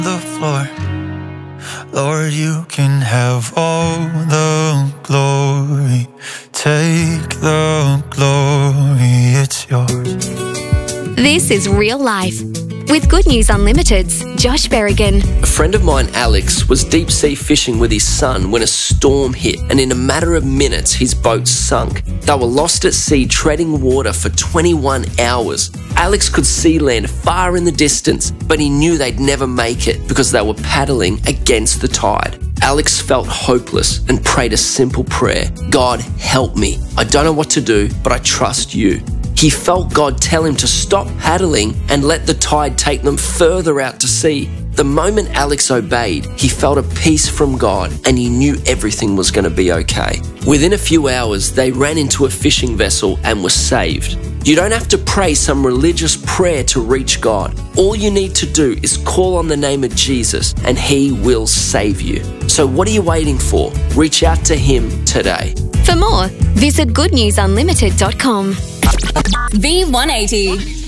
the floor. Lord, you can have all the glory. Take the glory, it's yours. This is Real Life with Good News Unlimited's Josh Berrigan. A friend of mine, Alex, was deep sea fishing with his son when a storm hit, and in a matter of minutes his boat sunk. They were lost at sea treading water for 21 hours. Alex could see land far in the distance, but he knew they'd never make it because they were paddling against the tide. Alex felt hopeless and prayed a simple prayer: God, help me. I don't know what to do, but I trust you. He felt God tell him to stop paddling and let the tide take them further out to sea. The moment Alex obeyed, he felt a peace from God and he knew everything was going to be okay. Within a few hours, they ran into a fishing vessel and were saved. You don't have to pray some religious prayer to reach God. All you need to do is call on the name of Jesus and He will save you. So what are you waiting for? Reach out to Him today. For more, visit goodnewsunlimited.com. V180